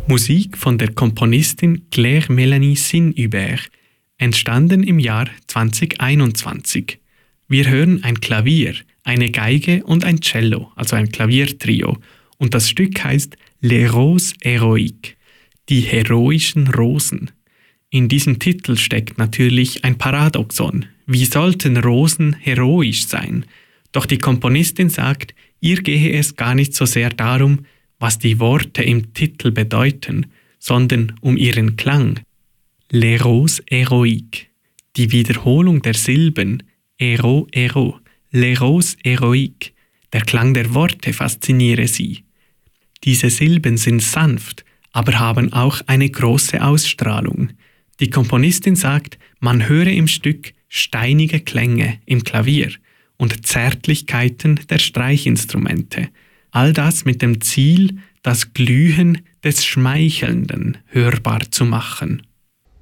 Musik von der Komponistin Claire Mélanie Sinn-Hubert, entstanden im Jahr 2021. Wir hören ein Klavier, eine Geige und ein Cello, also ein Klaviertrio, und das Stück heißt Les Roses Héroïques, die heroischen Rosen. In diesem Titel steckt natürlich ein Paradoxon. Wie sollten Rosen heroisch sein? Doch die Komponistin sagt, ihr gehe es gar nicht so sehr darum, was die Worte im Titel bedeuten, sondern um ihren Klang. Les Roses Héroïques, die Wiederholung der Silben, Héros, Héros, Les Roses Héroïques, der Klang der Worte fasziniere sie. Diese Silben sind sanft, aber haben auch eine große Ausstrahlung. Die Komponistin sagt, man höre im Stück steinige Klänge im Klavier und Zärtlichkeiten der Streichinstrumente. All das mit dem Ziel, das Glühen des Schmeichelnden hörbar zu machen.